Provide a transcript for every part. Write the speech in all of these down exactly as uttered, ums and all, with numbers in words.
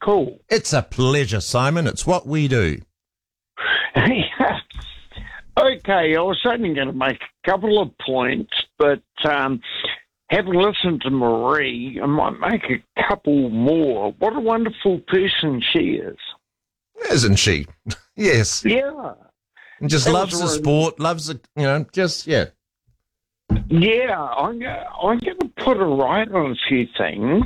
cool. It's a pleasure, Simon. It's what we do. Okay, I was only going to make a couple of points, but um, having listened to Marie, I might make a couple more. What a wonderful person she is. Isn't she? Yes. Yeah. And just That loves was the really- sport, loves the, you know, just, yeah. Yeah, I'm, go- I'm going to put her right on a few things.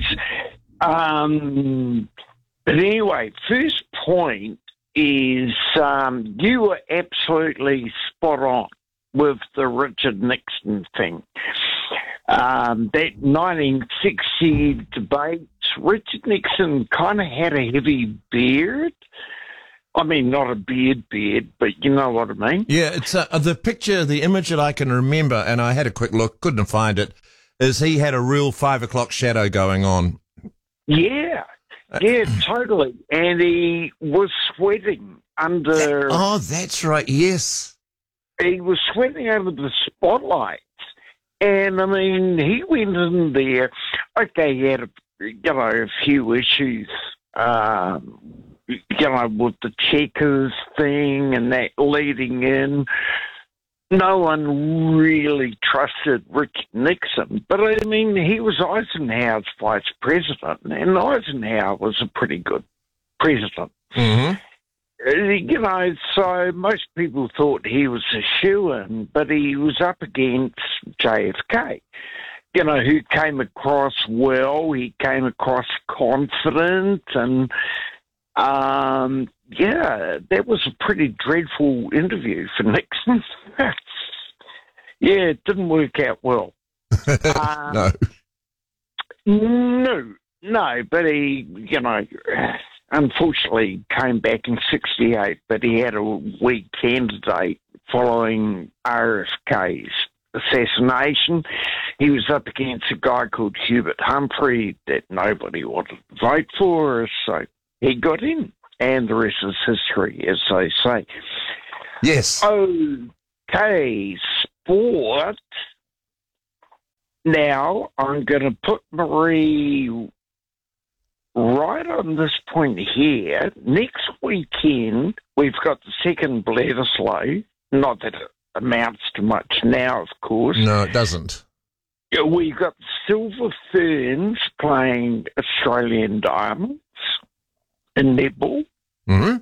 Um, but anyway, first point is um, you were absolutely spot on with the Richard Nixon thing. Um, that nineteen sixty debate, Richard Nixon kind of had a heavy beard. I mean, not a beard beard, but you know what I mean. Yeah, it's uh, the picture, the image that I can remember, and I had a quick look, couldn't find it, is he had a real five o'clock shadow going on. Yeah, yeah, totally. And he was sweating under... Oh, that's right, yes. He was sweating under the spotlights. And, I mean, he went in there. Okay, he had, a, you know, a few issues, um, you know, with the Checkers thing and that leading in. No one really trusted Richard Nixon. But, I mean, he was Eisenhower's vice president, and Eisenhower was a pretty good president. Mm-hmm. You know, so most people thought he was a shoo-in, but he was up against J F K, you know, who came across well, he came across confident, and, um, yeah, that was a pretty dreadful interview for Nixon. Yeah, it didn't work out well. um, No. No, no, but he, you know... Unfortunately, came back in sixty-eight, but he had a weak candidate following R F K's assassination. He was up against a guy called Hubert Humphrey that nobody wanted to vote for, so he got in, and the rest is history, as they say. Yes. Okay, sport. Now, I'm going to put Marie right on this point here. Next weekend, we've got the second Bledisloe. Not that it amounts to much now, of course. No, it doesn't. We've got Silver Ferns playing Australian Diamonds in netball. Mm-hmm.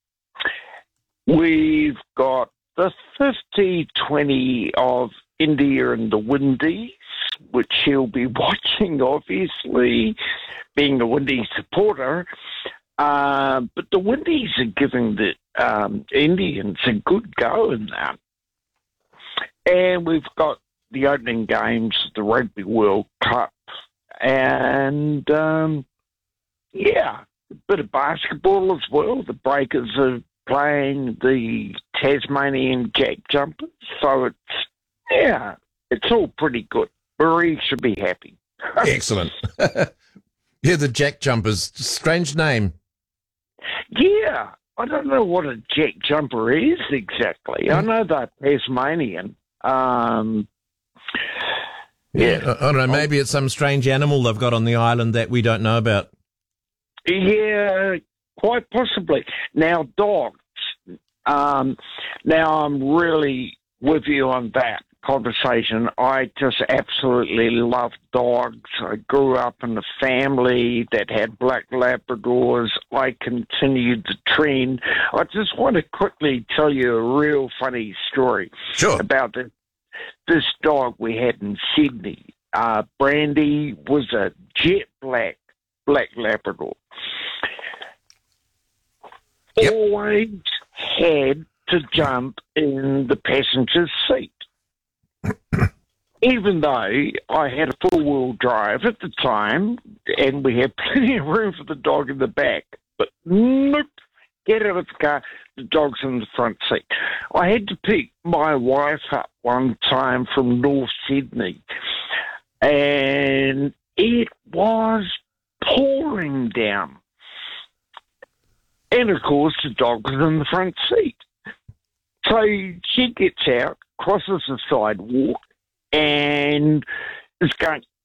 We've got the fifty twenty of India and the Windies, which she'll be watching, obviously, being a Windies supporter. Uh, but the Windies are giving the um, Indians a good go in that. And we've got the opening games of the Rugby World Cup. And, um, yeah, a bit of basketball as well. The Breakers are playing the Tasmanian Jack Jumpers. So it's, yeah, it's all pretty good. Marie should be happy. Excellent. Yeah, the Jack Jumpers. Strange name. Yeah, I don't know what a Jack Jumper is exactly. I know they're Tasmanian. Um, Yeah, I, I don't know. Maybe it's some strange animal they've got on the island that we don't know about. Yeah, quite possibly. Now, dogs. Um, now, I'm really with you on that conversation. I just absolutely love dogs. I grew up in a family that had black Labradors. I continued the trend. I just want to quickly tell you a real funny story Sure. about this, this dog we had in Sydney. Uh, Brandy was a jet black black Labrador. Yep. Always had to jump in the passenger's seat. Even though I had a four-wheel drive at the time and we had plenty of room for the dog in the back, but nope, get out of the car, the dog's in the front seat. I had to pick my wife up one time from North Sydney, and it was pouring down. And, of course, the dog was in the front seat. So she gets out, crosses the sidewalk, and is going,